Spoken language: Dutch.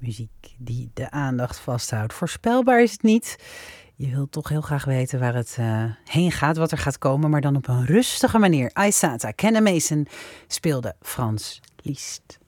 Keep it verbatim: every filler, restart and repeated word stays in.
Muziek die de aandacht vasthoudt. Voorspelbaar is het niet. Je wilt toch heel graag weten waar het uh, heen gaat, wat er gaat komen, maar dan op een rustige manier. Aissata, Kenna Mason speelde Frans Liszt.